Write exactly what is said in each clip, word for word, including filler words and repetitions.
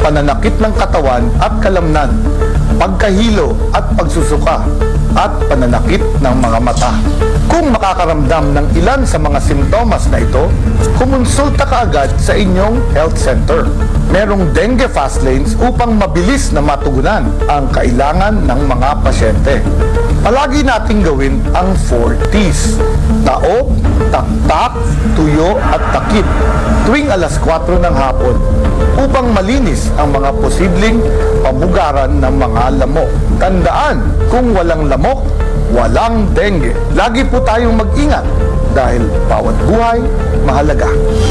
pananakit ng katawan at kalamnan, pagkahilo at pagsusuka, at pananakit ng mga mata. Kung makakaramdam ng ilan sa mga simptomas na ito, kumonsulta ka agad sa inyong health center. Merong dengue fast lanes upang mabilis na matugunan ang kailangan ng mga pasyente. Palagi nating gawin ang four T's: taob, taktak, tuyo at takip tuwing alas kwatro ng hapon upang malinis ang mga posibleng pamugaran ng mga lamok. Tandaan, kung walang lamok, walang dengue. Lagi po tayong mag-ingat dahil bawat buhay mahalaga.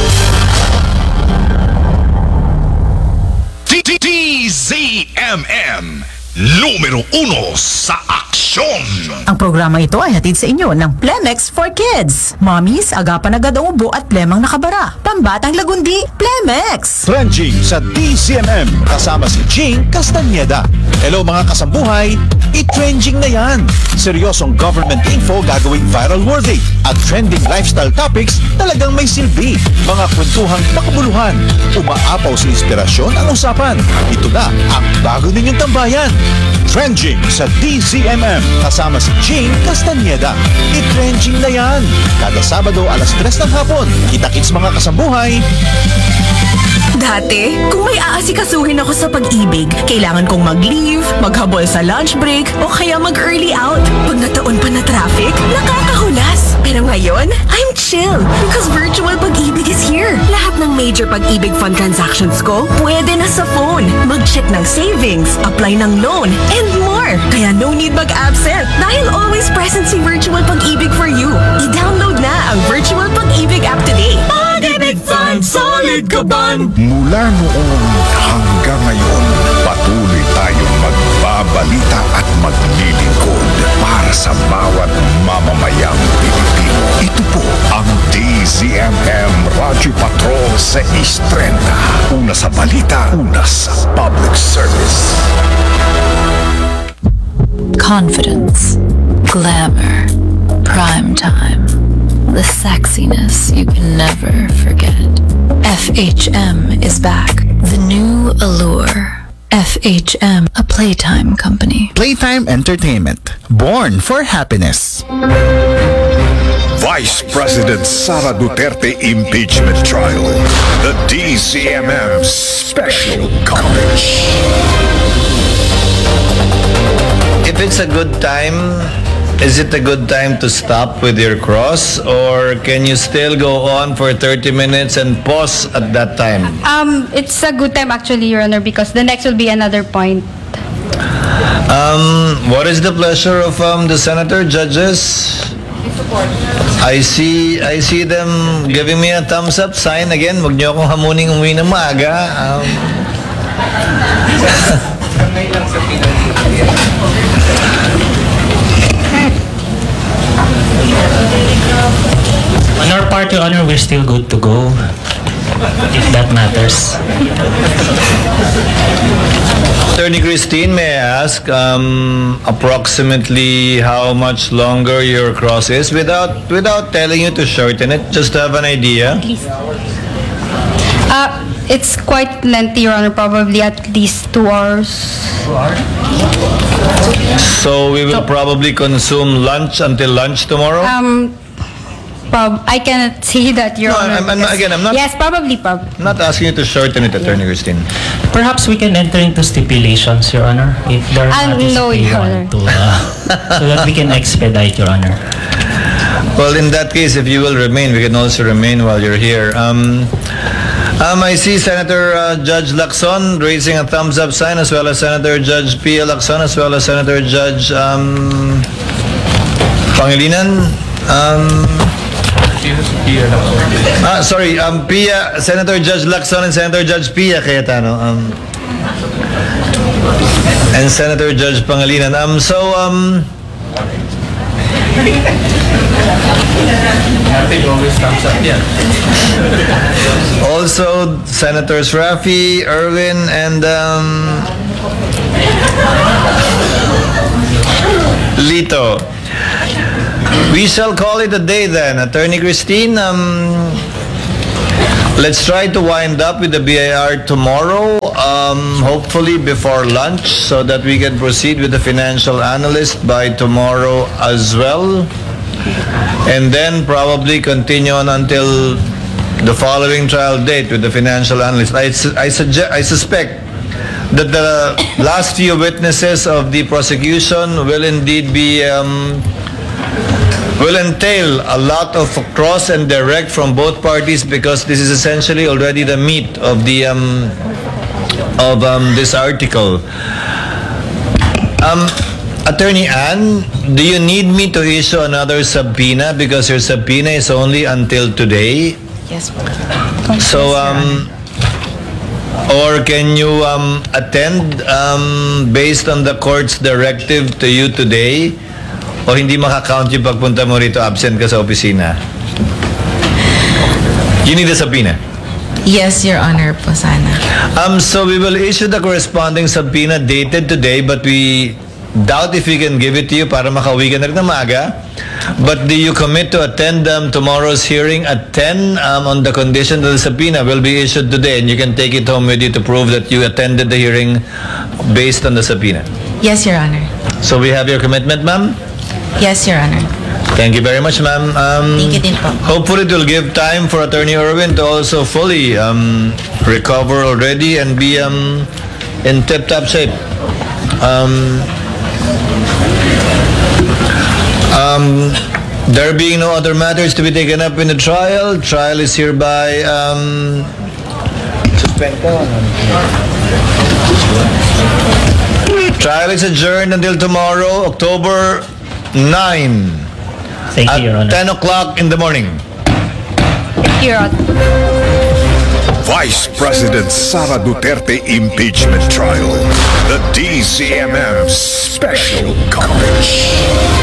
D Z M M, numero uno sa aksyon. Ang programa ito ay hatid sa inyo ng Plemex for Kids. Mommies, agapan agad ang ubo at plemang nakabara. Pambatang lagundi, Plemex! Trending sa D Z M M kasama si Jing Castañeda. Hello mga kasambuhay, i-trending na yan. Seryosong government info gagawing viral worthy at trending lifestyle topics talagang may silbi. Mga kwentuhang makabuluhan, umaapaw sa inspirasyon ang usapan. Ito na ang bago ninyong tambayan. Trending sa D Z M M kasama si Jing Castañeda. I-trending na yan. Kada Sabado alas tres ng hapon. Kita-kits mga kasambuhay. Dati, kung may aasikasuhin ako sa pag-ibig, kailangan kong mag-leave, maghabol sa lunch break, o kaya mag-early out. Pag nataon pa na traffic, nakakahulas. Pero ngayon, I'm chill because virtual pag-ibig is here. Lahat ng major pag-ibig fund transactions ko, pwede na sa phone. Mag-check ng savings, apply ng loan, and more. Kaya no need mag-absent dahil always present si virtual pag-ibig for you. I-download na ang virtual pag-ibig app today. Pag-ibig Fund, solid ka ban! Mula noon hanggang ngayon, patuloy tayong magbabalita at maglilingkod para sa bawat mamamayang Pilipino. Ito po ang D Z M M Radyo Patrol sa East trenta. Una sa balita, una sa public service. Confidence, glamour, prime time, the sexiness you can never forget. F H M is back. The new allure. F H M, a playtime company. Playtime Entertainment, born for happiness. Vice President Sara Duterte impeachment trial. The D Z M M special coverage. If it's a good time, is it a good time to stop with your cross, or can you still go on for thirty minutes and pause at that time? Um, it's a good time actually, Your Honor, because the next will be another point. Um, what is the pleasure of um, the senator judges? I see I see them giving me a thumbs up sign again. Wag niyo akong hamuning umuwi ng maaga. Um, On our part, Your Honor, we're still good to go, if that matters. Attorney Christine, may I ask um, approximately how much longer your cross is, without without telling you to shorten it, just to have an idea? Uh, it's quite lengthy, Your Honor, probably at least two hours. So we will probably consume lunch until lunch tomorrow? Um, prob I cannot say that, Your No, Honor. I'm- I'm not- again, I'm not- Yes, probably, prob. I'm not asking you to shorten it, Attorney Christine. Perhaps we can enter into stipulations, Your Honor, if there are Ah, matters no, that we Your want Honor. to, uh, so that we can expedite, Your Honor. Well, in that case, if you will remain, we can also remain while you're here. Um, um, I see Senator uh, Judge Lacson raising a thumbs up sign, as well as Senator Judge Pia Lacson, as well as Senator Judge um, Pangilinan. Um, ah, sorry, um, Pia, Senator Judge Lacson and Senator Judge Pia Cayetano. Um, and Senator Judge Pangilinan. Um, so, um, also, Senators Rafi, Erwin, and um, Lito. We shall call it a day then. Attorney Christine, um, Let's try to wind up with the B I R tomorrow, um, hopefully before lunch, so that we can proceed with the financial analyst by tomorrow as well. And then probably continue on until the following trial date with the financial analyst. I, su- I, suggest, I suspect that the last few witnesses of the prosecution will indeed be um, will entail a lot of cross and direct from both parties, because this is essentially already the meat of the um, of um, this article. Um, Attorney Ann, do you need me to issue another subpoena, because your subpoena is only until today? Yes, po. So um, or can you um, attend um, based on the court's directive to you today? O hindi makakount yung pagpunta mo rito, absent ka sa opisina? You need a subpoena. Yes, Your Honor po, sana. Um, so we will issue the corresponding subpoena dated today, but we doubt if we can give it to you para makauwi ka na rin na maaga. But do you commit to attend um, tomorrow's hearing at ten um, on the condition that the subpoena will be issued today, and you can take it home with you to prove that you attended the hearing based on the subpoena? Yes, Your Honor. So we have your commitment, ma'am? Yes, Your Honor. Thank you very much, ma'am. Um, Thank you din po. Hopefully it will give time for Attorney Irwin to also fully um, recover already and be um, in tip-top shape. Um, um, there being no other matters to be taken up in the trial, trial is hereby um, trial is adjourned until tomorrow, October ninth. Thank at you, Your Honor. ten o'clock in the morning. Your Honor. Vice President Sara Duterte impeachment trial. The D C M M special coverage.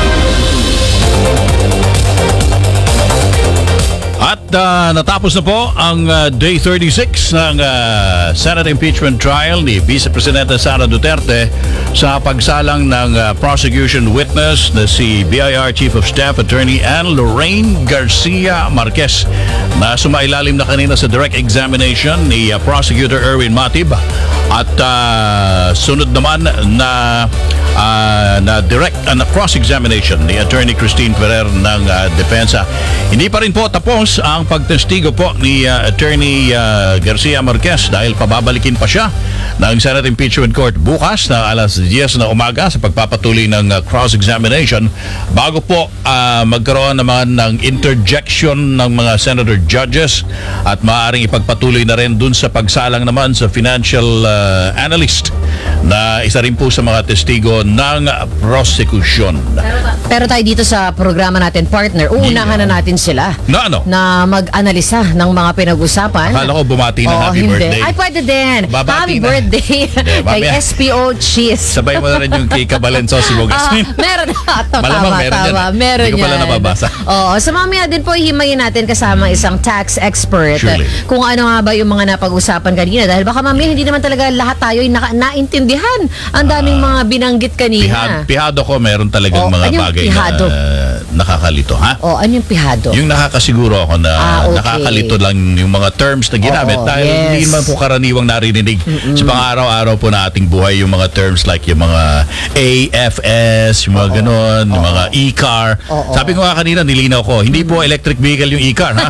At uh, natapos na po ang uh, Day thirty-six ng uh, Senate impeachment trial ni Vice Presidente Sara Duterte sa pagsalang ng uh, prosecution witness na si B I R Chief of Staff Attorney Ann Lorraine Garcia Marquez, na sumailalim na kanina sa direct examination ni uh, Prosecutor Erwin Matib, at uh, sunod naman na uh, na direct uh, na cross-examination ni Attorney Christine Ferrer ng uh, depensa. Hindi pa rin po tapos ang pagtestigo po ni uh, Attorney uh, Garcia Marquez, dahil pababalikin pa siya ng Senate Impeachment Court bukas na alas diyes na umaga sa pagpapatuloy ng uh, cross-examination, bago po uh, magkaroon naman ng interjection ng mga senator judges, at maaaring ipagpatuloy na rin dun sa pagsalang naman sa financial uh, analyst na isa rin po sa mga testigo ng prosecution. Pero tayo dito sa programa natin, partner, uunahan na natin sila na ano? na mag-analisa ng mga pinag-usapan. Akala ko bumati ng Oh, happy hindi. birthday. Ay, pwede din. Babati Happy na. birthday kay mamaya. S P O Cheese. Sabay mo na rin yung kay Cabalenzo si Bogas. Ah, meron. Tama, Malamang tama, meron yan, tama. eh. Meron Hindi ko pala yan. nababasa. Oo. So mamaya din po himayin natin kasama isang tax expert Surely. kung ano nga ba yung mga napag-usapan kanina. Dahil baka mamaya hindi naman talaga lahat tayo ay naka- naintindihan ang daming mga binanggit kanina. Pihado, pihado ko, meron talagang Oh, mga ano yung bagay pihado? na nakakalito, ha? O, ano yung pihado? Yung nakakasiguro ako na Ah, okay. nakakalito lang yung mga terms na ginamit, Oo, dahil yes. hindi naman po karaniwang narinig sa pang-araw-araw po na ating buhay yung mga terms like yung mga A F S, yung mga ganon, yung mga e-car. Oo. Sabi ko nga kanina, nilinaw ko, hindi po electric vehicle yung e-car, ha?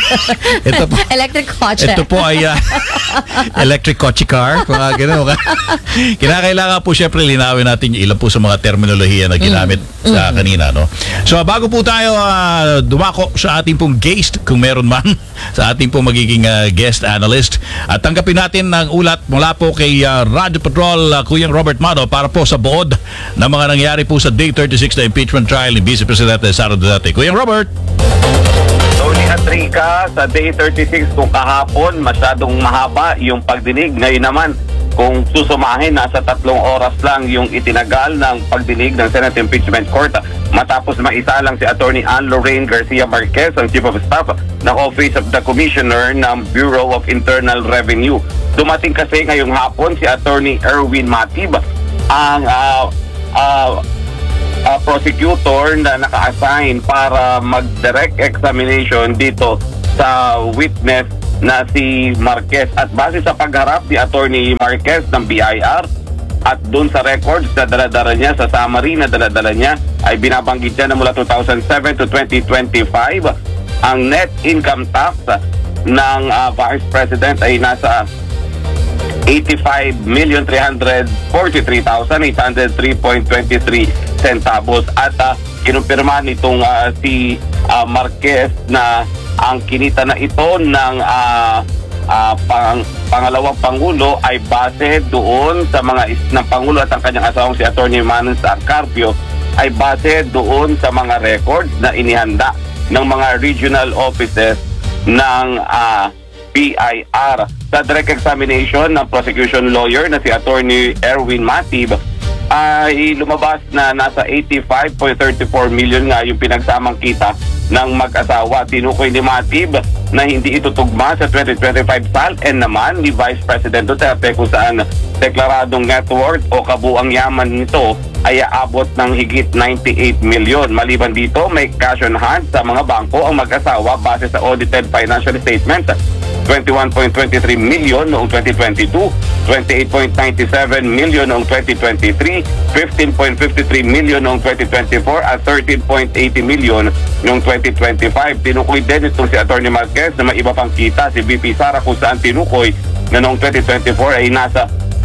Ito po. Electric kotse. Ito po ay uh, electric kotse car, mga ganun. Kinakailangan po syempre linawin natin yung ilan po sa mga terminolohiya na ginamit sa kanina, no? So bago po tayo uh, dumako sa ating pong guest, kung meron man, sa ating pong magiging uh, guest analyst, at tanggapin natin ng ulat mula po kay uh, Radio Patrol, uh, Kuyang Robert Mano, para po sa buod ng mga nangyari po sa Day thirty-six na impeachment trial ni Vice Presidente Sara Duterte. Kuyang Robert! Tony at Rica, sa Day thirty-six kung kahapon masyadong mahaba yung pagdinig, ngayon naman kung susumahin, nasa tatlong oras lang yung itinagal ng pagdinig ng Senate Impeachment Court matapos maisa lang si Attorney Ann Lorraine Garcia Marquez, ang Chief of Staff ng Office of the Commissioner ng Bureau of Internal Revenue. Dumating kasi ngayong hapon si Attorney Erwin Matib, ang uh, uh, uh, prosecutor na naka-assign para mag-direct examination dito sa witness na si Marquez. At base sa pagharap ni Attorney Marquez ng B I R at doon sa records na daladala niya, sa summary na daladala niya, ay binabanggit niya na mula two thousand seven to twenty twenty-five ang net income tax ng uh, Vice President ay nasa eighty-five million three hundred forty-three thousand eight hundred three point two three centavos. At uh, kinumpirma nitong uh, si uh, Marquez na ang kinita na ito ng uh, uh, pang, pangalawang Pangulo ay base doon sa mga is ng Pangulo at ang kanyang asawang si Attorney Manong Carpio ay base doon sa mga records na inihanda ng mga regional offices ng uh, B I R. Sa direct examination ng prosecution lawyer na si Attorney Erwin Matib ay lumabas na nasa eighty-five point three four million nga yung pinagsamang kita ng mag-asawa. Tinukoy ni Matib na hindi ito tugma sa twenty twenty-five S A L N naman ni Vice President Duterte kung saan deklaradong net worth o kabuang yaman nito ay aabot ng higit ninety-eight million. Maliban dito, may cash on hand sa mga bangko ang mag-asawa base sa audited financial statements. twenty-one point two three million noong twenty twenty-two, twenty-eight point nine seven million noong twenty twenty-three, fifteen point five three million noong twenty twenty-four at thirteen point eight zero million noong twenty twenty-five. Tinukoy din itong si Attorney Marquez na may iba pang kita si V P Sara kung saan tinukoy na noong twenty twenty-four ay nasa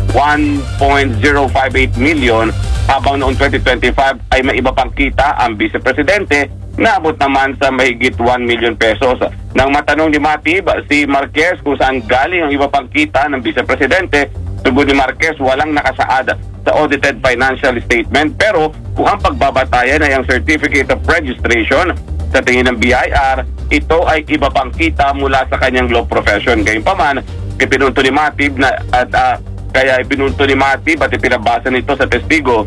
one point zero five eight million habang noong twenty twenty-five ay may iba pang kita ang Vice Presidente na abot naman sa mahigit one million pesos. Nang matanong ni Matib si Marquez kung saan galing ang iba pang kita ng Vice Presidente, tugon ni Marquez walang nakasaad sa audited financial statement, pero kung ang pagbabatayan ay ang Certificate of Registration, sa tingin ng B I R, ito ay iba pang kita mula sa kanyang law profession. Gayunpaman, ipinunto ni Matib na at uh, kaya ipinunto ni Matib at ipinabasa nito sa testigo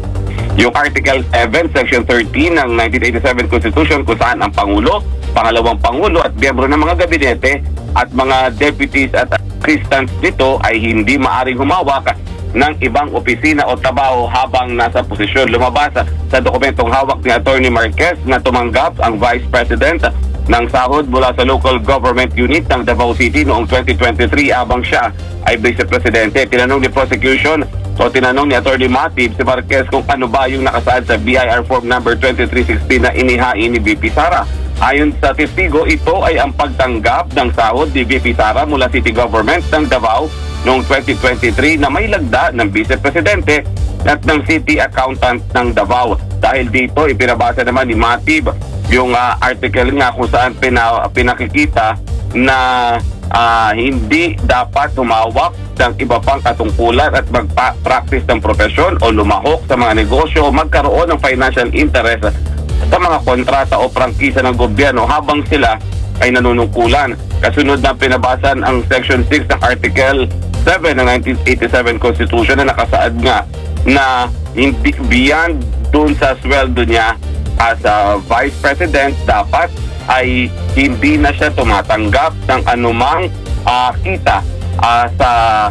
yung Article seven, Section thirteen ng nineteen eighty-seven Constitution kung saan ang Pangulo, pangalawang Pangulo at miyembro ng mga gabinete at mga deputies at assistants nito ay hindi maaring humawak ng ibang opisina o trabaho habang nasa posisyon. Lumabas sa dokumentong hawak ni Attorney Marquez na tumanggap ang Vice President ng sahod mula sa local government unit ng Davao City noong twenty twenty-three habang siya ay Vice Presidente. Tinanong ni prosecution o tinanong ni Attorney Matib si Marquez kung ano ba yung nakasaad sa B I R form number twenty-three sixteen na inihain ni V P Sara. Ayon sa testigo, ito ay ang pagtanggap ng sahod ni V P Sara mula City Government ng Davao noong twenty twenty-three na may lagda ng Vice Presidente at ng City Accountant ng Davao. Dahil dito, ipinabasa naman ni Matib yung uh, article nga kung saan pina, pinakikita na uh, hindi dapat humawak ng iba pang katungkulan at mag-practice ng profesyon o lumahok sa mga negosyo o magkaroon ng financial interest sa mga kontrata o prangkisa ng gobyerno habang sila ay nanunungkulan. Kasunod na pinabasan ang Section six ng Article seven ng nineteen eighty-seven Constitution na nakasaad nga na hindi beyond dun sa sweldo niya as a Vice President, dapat ay hindi na siya tumatanggap ng anumang uh, kita uh, sa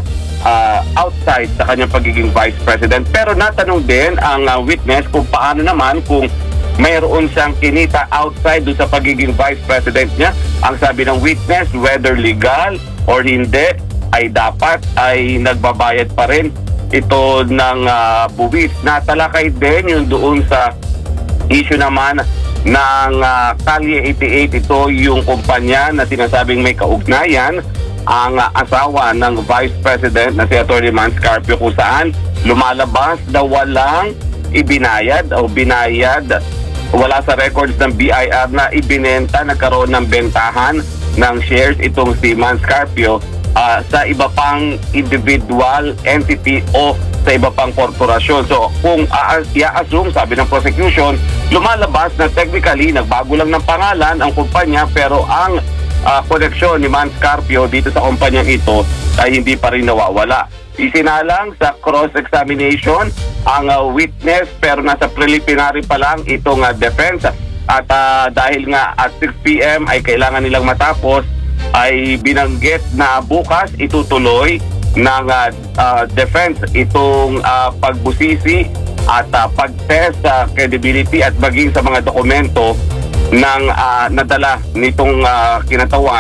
uh, outside sa kanyang pagiging Vice President. Pero natanong din ang uh, witness kung paano naman kung mayroon siyang kinita outside doon sa pagiging Vice President niya. Ang sabi ng witness, whether legal or hindi, ay dapat ay nagbabayad pa rin ito ng uh, buwis. Natalakay din yung doon sa issue naman ng uh, Kalye eighty-eight. Ito yung kumpanya na sinasabing may kaugnayan ang uh, asawa ng Vice President na si Attorney Manong Carpio kung saan lumalabas na walang ibinayad o binayad, wala sa records ng B I R na ibinenta, nagkaroon ng bentahan ng shares itong si Manong Carpio uh, sa iba pang individual entity o sa iba pang korporasyon. So kung i-assume, sabi ng prosecution, lumalabas na technically nagbago lang ng pangalan ang kumpanya pero ang uh, koneksyon ni Manong Carpio dito sa kumpanyang ito ay hindi pa rin nawawala. Isinalang sa cross-examination ang uh, witness pero nasa preliminary pa lang itong uh, defense at uh, dahil nga at six p m ay kailangan nilang matapos, ay binanggit na bukas itutuloy ng uh, uh, defense itong uh, pagbusisi at uh, pag-test sa uh, credibility at maging sa mga dokumento ng uh, nadala nitong uh, kinatawan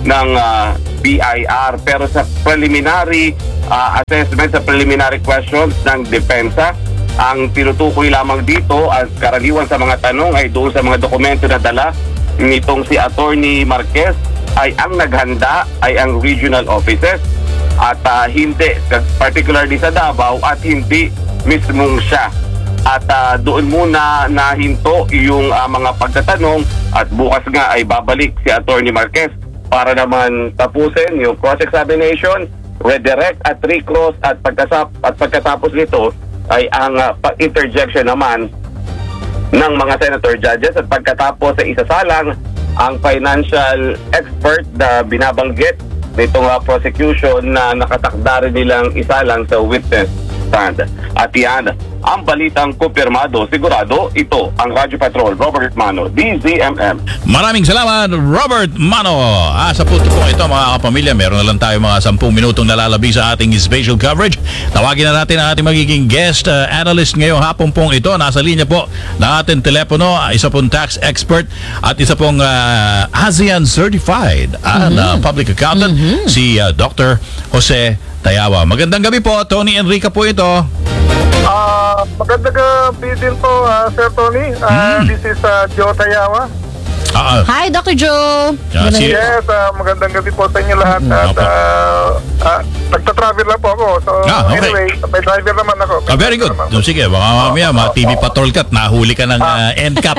ng ah, B I R. Pero sa preliminary ah, assessment, sa preliminary questions ng depensa, ang tinutukoy lamang dito at karaniwan sa mga tanong ay doon sa mga dokumento na dala nitong si Attorney Marquez ay ang naghanda ay ang regional offices at ah, hindi, particularly sa Davao, at hindi mismong siya. At ah, doon muna nahinto yung ah, mga pagtatanong at bukas nga ay babalik si Attorney Marquez para naman tapusin yung cross-examination, redirect at recross at, pagkasap, at pagkatapos nito ay ang uh, interjection naman ng mga senator judges at pagkatapos ay isasalang ang financial expert na binabanggit nitong uh, prosecution na nakatakda rin nilang isalang sa witness stand. At yan, ang balitang kumpirmado, sigurado, ito ang Radyo Patrol, Robert Mano, D Z M M. Maraming salamat, Robert Mano. Ah, sa punto po ito, mga kapamilya, meron na lang tayo mga sampung minutong nalalabi sa ating special coverage. Tawagin na natin ang ating magiging guest uh, analyst ngayong hapon pong ito. Nasa linya po na ating telepono, isa pong tax expert at isa pong uh, ASEAN certified uh, Mhm. na public accountant, Mhm. si uh, Doctor Jose Tayawa. Magandang gabi po, Tony Enrica po ito. Ah, magandang gabi din po, ah, Sir Tony. Ah, This is uh, Joe Tayawa. Ah, Hi, Doctor Joe. Yeah, Magandang- si- Yes, ah, magandang gabi po sa inyo lahat. At Opo. ah, ah, nagta-travel lang po ako. So Ah, okay. anyway, may driver naman ako. Ah, very good. So, sige, baka mamaya, mga T V Patrol ka at nahuli ka ng uh, N C A P.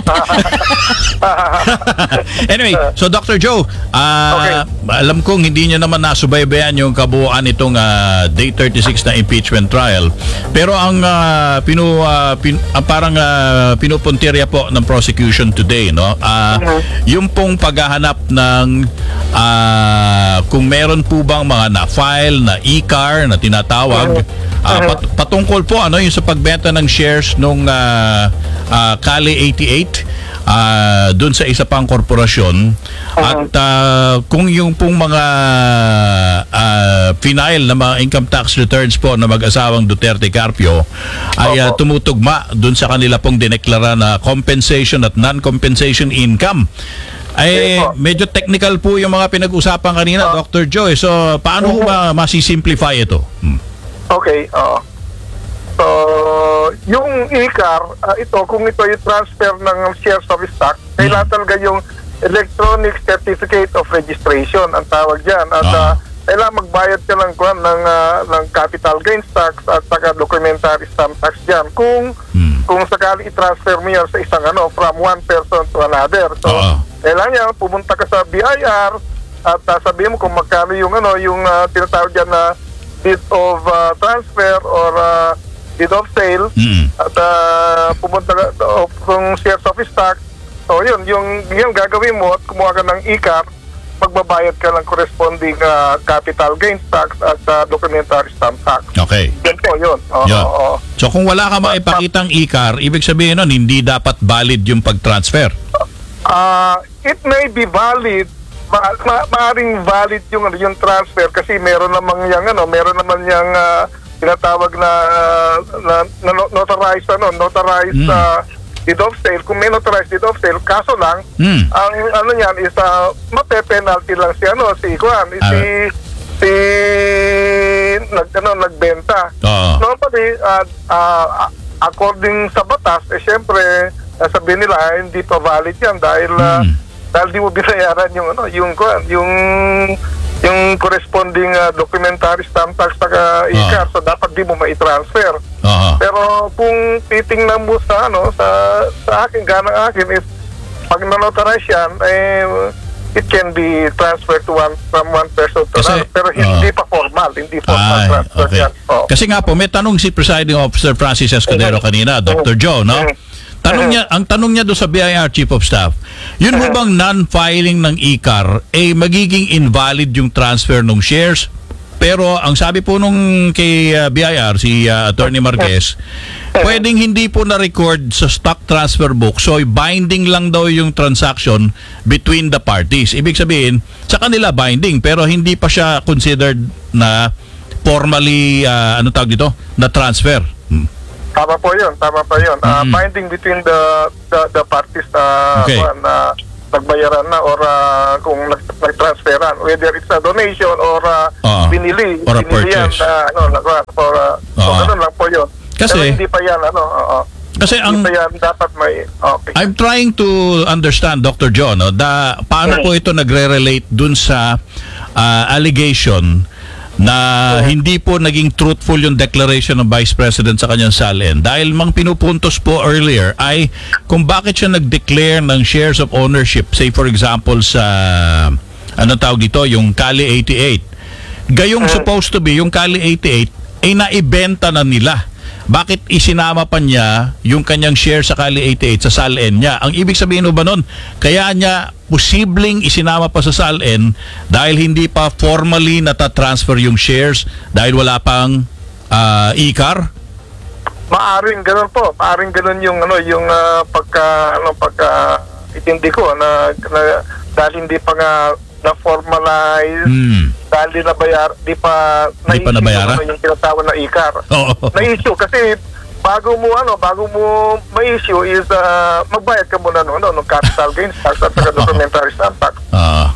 Anyway, so Doctor Joe, ah, alam kong hindi nyo naman nasubaybayan yung kabuuan itong ah, Day thirty-six na impeachment trial. Pero ang ah, pinu, ah, pin- ang parang ah, pinupuntirya po ng prosecution today, no? Ah, yung pong paghahanap ng ah, kung meron po bang mga na-file na e-car na tinatawag, ah, pat- patungkol po ano yung sa pagbenta ng shares nung ah, ah, Cali eighty-eight ah, doon sa isa pang korporasyon at ah, kung yung pong mga ah, final na mga income tax returns po na mag-asawang Duterte Carpio ay ah, tumutugma doon sa kanila pong dineklara na compensation at non-compensation income. Ay medyo technical po yung mga pinag-usapan kanina, Doctor Joe. So paano ho ba masisimplify ito? Hmm. Okay, oo. So, yung e-car, ah, ito, kung ito yung transfer ng shares of stock, kailangan talaga yung electronic certificate of registration ang tawag dyan. At ah, kailangan magbayad ka ng, kwan, ng, ah, ng capital gains tax at saka documentary stamp tax dyan. Kung kung sakali i-transfer mo yan sa isang ano, from one person to another. So, kailangan yan, pumunta ka sa B I R at uh, sabihin mo kung magkano yung ano, yung uh, tinatawag dyan na deed of uh, transfer or uh, deed of sale. At uh, pumunta ka uh, kung shares of stock. So, yun, yung, yung gagawin mo at kumuha ka ng e-car, magbabayad ka ng corresponding uh, capital gains tax at uh, documentary stamp tax. Okay. Yan po, yun. Oo, Yun. oo. So kung wala ka maipakitang e-car, ibig sabihin nun, hindi dapat valid yung pag-transfer. Ah, it may be valid, ma- ma- maaring valid yung ano, yung transfer kasi meron namang yang ano, meron naman yang ah, tinatawag na, na, na no- notarized ano, notarized ah, deed of sale. Kung may notarized deed of sale, kaso lang Hmm. ang ano niyan is uh, mape-penalty lang si ano, si Juan, si si nag ano, nagbenta. Oo. Normally, uh, uh, according sa batas, eh syempre, uh, sabihin nila, ah, hindi pa valid yan dahil uh, dahil di mo binayaran yung ano, yung yung yung corresponding uh, documentary stamp tax saka e-car, so dapat di mo mai-transfer. Pero kung titingnan mo sa ano, sa sa akin, ganang akin is pag nanotarize yan, eh it can be transferred to one from one person to another. Pero hindi pa formal, hindi formal Ay, transfer okay. yan. Oh. Kasi nga po, may tanong si Presiding Officer Francis Escudero kanina, Doctor Joe, no? Tanong niya, ang tanong niya doon sa B I R Chief of Staff, yun mo bang non-filing ng e-car, eh magiging invalid yung transfer ng shares? Pero ang sabi po nung kay uh, B I R, si uh, Attorney Marquez, pwedeng hindi po na-record sa stock transfer book, so binding lang daw yung transaction between the parties. Ibig sabihin, sa kanila binding, pero hindi pa siya considered na formally, uh, ano tawag dito, na transfer. Hmm. Tama po yun, tama po yun. Uh, binding between the the, the parties na Okay. na, na nagbayaran na or ah, kung nag, nag-transferan, whether it's a donation or ah, Ah, binili, or a binili yan purchase. na ano, nag, for, ah, so Ah. ganun lang po yun. Kasi- Pero hindi pa yan, ano, oo. Kasi ang hindi pa yan dapat may, okay. I'm trying to understand, Doctor John, no, da, paano po ito nagre-relate dun sa ah, allegation na hindi po naging truthful yung declaration ng Vice President sa kanyang salin. Dahil mang pinupuntos po earlier ay kung bakit siya nag-declare ng shares of ownership, say for example sa, ano tawag dito, yung Cali eighty-eight. Gayong supposed to be, yung Cali eighty-eight, ay naibenta na nila. Bakit isinama pa niya yung kanyang share sa Cali eighty-eight sa S A L N niya? Ang ibig sabihin ba nun, kaya niya posibleng isinama pa sa S A L N dahil hindi pa formally natatransfer yung shares dahil wala pang uh, I C A R? Maaring ganun po, maaring ganun yung ano, yung ah, pagka ano pagka itindi ko na, na dahil hindi pa nga na formalize, Hmm. dahil di nabayar, di pa Di pa na-issue nabayaran? ano, yung tinatawag na I C A R. Oo. Na-issue kasi bago mo ano, bago mo ma-issue is ah, magbayad ka muna no, no, ng capital gains tax at saka documentary stamp tax. Ah.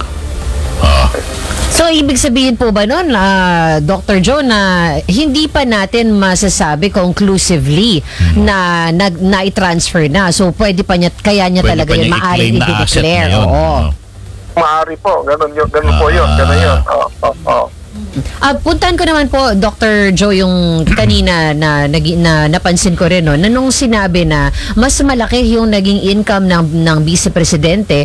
So, ibig sabihin po ba nun, ah, Doctor Joe, na hindi pa natin masasabi conclusively na nag na-transfer na. So, pwede pa niya, kaya niya Pwede talaga pa yun, niya maaaring i-claim na asset i-declare. na yun. Oo. Oo. Maari po, ganun yun, ganun po yun, ganun yun. Oo, oo, oo. Ah, puntahan ko naman po, Doctor Joe, yung kanina na, nagi- na napansin ko rin, no, na nung sinabi na mas malaki yung naging income ng, ng Vice Presidente,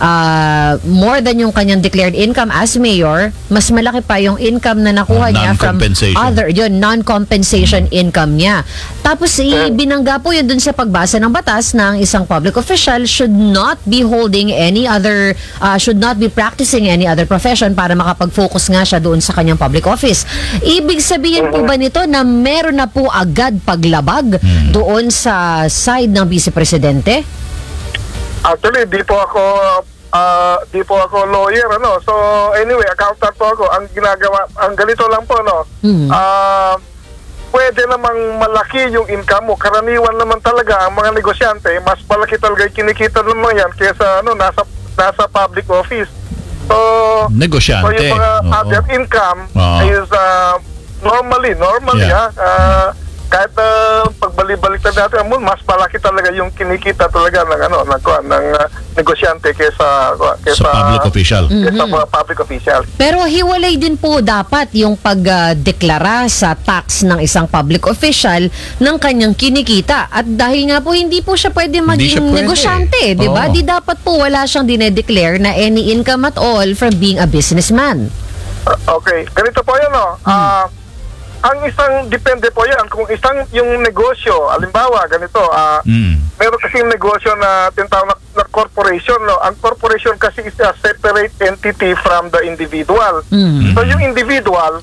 ah, more than yung kanyang declared income as mayor, mas malaki pa yung income na nakuha Ah, niya from non-compensation. other, yun, non-compensation income niya. Tapos, ibinangga po yun dun sa pagbasa ng batas na ang isang public official should not be holding any other, ah, should not be practicing any other profession para makapag-focus nga siya doon sa kanyang public office. Ibig sabihin po ba nito na meron na po agad paglabag doon sa side ng Vice Presidente? Actually, di po ako ah, di po ako lawyer ano. So anyway, accountant po ako. Ang ginagawa, ang ganito lang po no. Ah, pwede namang malaki yung income mo. Karaniwan naman talaga ang mga negosyante, mas malaki talaga yung kinikita ng mga yan kaysa ano nasa nasa public office. So, Negosyante. so yung mga Oo. other income Oo. is uh, normally, normally Yeah. ha, uh, kahit uh, pagbalik-balik na natin, mas malaki talaga yung kinikita talaga ng ano, ng, ng uh, negosyante kaysa, kaysa Sa public official. kaysa mga public official. Pero hiwalay din po dapat yung pagdeklara sa tax ng isang public official ng kanyang kinikita. At dahil nga po hindi po siya pwede Hindi siya maging pwede. negosyante, di ba? Oo. Di dapat po wala siyang dinedeclare na any income at all from being a businessman. Uh, okay, ganito po yun no. Ah, ang isang depende po yan kung isang yung negosyo, halimbawa ganito, ah Mm. meron kasing negosyo na tinatawag na, na corporation no. Ang corporation kasi is a separate entity from the individual. So yung individual,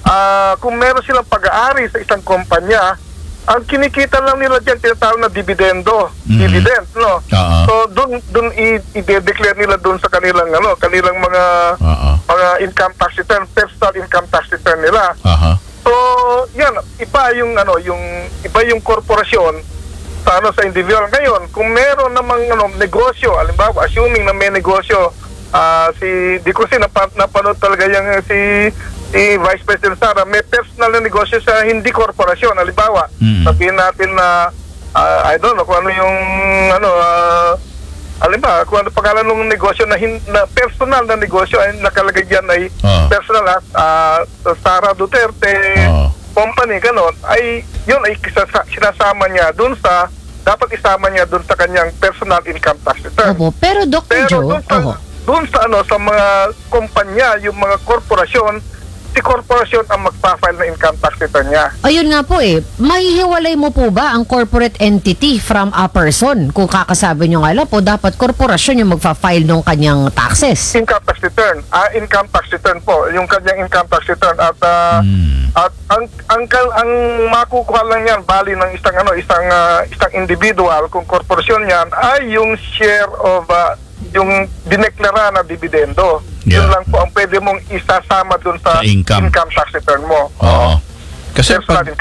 ah kung meron silang pag-aari sa isang kumpanya, ang kinikita lang nila diyan tinatawag na dividendo, Mhm. dividend no. Oo. So doon doon i-declare nila doon sa kanilang ano, kanilang mga Oo. mga income tax return, personal income tax return nila. Aha. So, yan, iba yung ano, yung iba yung korporasyon sa ano sa individual. Ngayon, kung meron namang ano negosyo, halimbawa, assuming na may negosyo, ah si di ko si napa, napanood talaga yung si si Vice President Sara, may personal na negosyo sa hindi korporasyon. Halimbawa, Mm. sabihin natin na ah, I don't know kung ano yung ano ah, halimbawa, kung ano pangalan ng negosyo na, hin, na personal na negosyo ay nakalagay dyan ay Oo. personal at ah, Sara Duterte Oo. company, ganon, ay yun ay kisasa, sinasama niya dun sa dapat isama niya dun sa kanyang personal income tax return. Opo. Pero Doctor Pero Joe, dun sa, oho. dun sa ano sa mga kumpanya, yung mga korporasyon, si korporasyon ang magpa-file na income tax return niya. Ayun nga po eh, mahihiwalay mo po ba ang corporate entity from a person? Kung kakasabi nyo nga lang po, dapat korporasyon yung magfa-file ng kanyang taxes. Income tax return. Ah, income tax return po, yung kanyang income tax return at ah, at ang ang kal- ang makukuha lang yan bali ng isang ano, isang ah, isang individual kung korporasyon yan ay yung share of ah, yung dineklara na dividendo. Yeah. Yun lang po ang pwede mong isasama dun sa, Sa income. tax return mo. Oo. Kasi Personal pag, income tax return.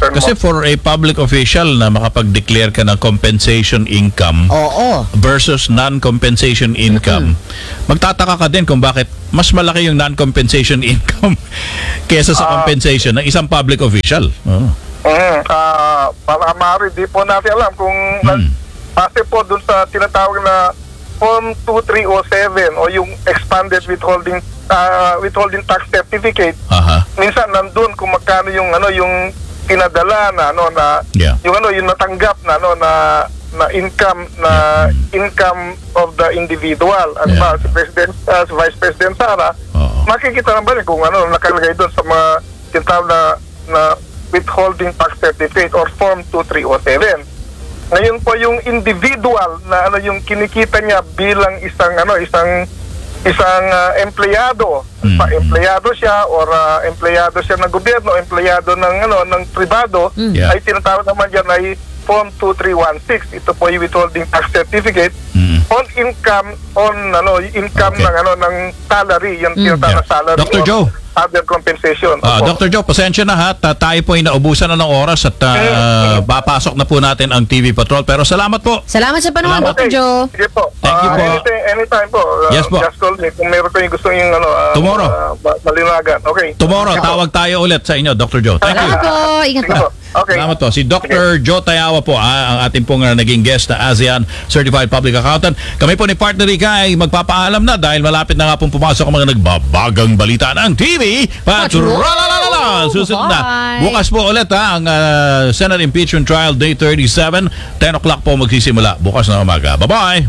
concern Kasi mo. for a public official na makapag-declare ka ng compensation income Oo. versus non-compensation income, magtataka ka din kung bakit mas malaki yung non-compensation income kesa sa Ah. compensation ng isang public official. Oo. Mm, ah, para maaari, di po natin alam kung Hmm. base po dun sa tinatawag na Form two three oh seven o yung expanded withholding ah, withholding tax certificate. Aha. Minsan nandun kung magkano yung ano yung pinadala na ano na Yeah. yung ano yung natanggap na ano na na income na income of the individual. At Yeah. ba, si President ah, si Vice President Sara, Oo. makikita naman eh kung ano nakalagay doon sa mga tinatawag na na withholding tax certificate or Form two three oh seven. Ngayon po yung individual na ano yung kinikita niya bilang isang ano isang isang ah, empleyado, Mm. pa empleyado siya or ah, empleyado siya ng gobyerno, empleyado ng ano ng pribado, Yeah. ay tinatawag naman diyan ay Form two three one six. Ito po yung withholding tax certificate Mm. on income on ano income Okay. ng ano ng salary, yung tinatawag na Yeah. salary Doctor or Joe. other compensation. Ah, Opo. Doctor Joe, pasensya na ha. Ta- tayo po ay naubusan na ng oras at ah, papasok na po natin ang T V Patrol. Pero salamat po. Salamat sa panahon, Salamat. Doctor Joe. Sige po. Thank you Ah, po. Anytime, anytime po. Uh, Yes po. Just call me kung meron kayong gusto yung ano, ah, Tomorrow. ah, ba- malinagan. Okay. Tomorrow, Sige po. tawag tayo ulit sa inyo, Doctor Joe. Thank you. Salamat po. Ingat Sige po. po. Okay. Salamat po. Si Doctor Joe Tayawa po, ah, ang ating pong ah, naging guest na ASEAN Certified Public Accountant. Kami po ni Partner Rica ay magpapaalam na dahil malapit na nga pong pumasok ang mga nagbabagang balita ng T V Patrol. Susunod na. Bye. Bukas po ulit ha, ang ah, Senate Impeachment Trial Day thirty-seven. ten o'clock po magsisimula. Bukas na umaga. Bye-bye!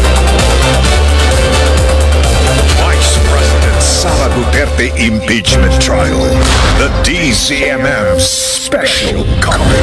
Vice President Sara Duterte impeachment trial. The D C M M special coverage.